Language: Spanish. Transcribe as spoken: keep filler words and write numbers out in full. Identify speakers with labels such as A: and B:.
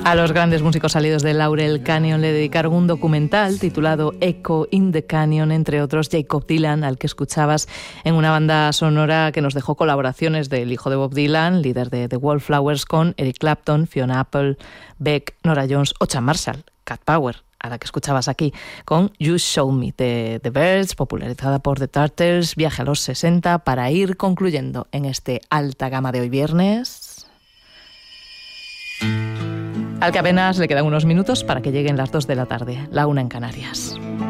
A: A los grandes músicos salidos de Laurel Canyon le dedicaron un documental titulado Echo in the Canyon, entre otros Jacob Dylan, al que escuchabas en una banda sonora que nos dejó colaboraciones del hijo de Bob Dylan, líder de The Wallflowers, con Eric Clapton, Fiona Apple, Beck, Nora Jones o Chan Marshall, Cat Power, a la que escuchabas aquí, con You Show Me, de The Byrds, popularizada por The Turtles, viaje a los sesenta, para ir concluyendo en este alta gama de hoy viernes, al que apenas le quedan unos minutos para que lleguen las dos de la tarde, la una en Canarias.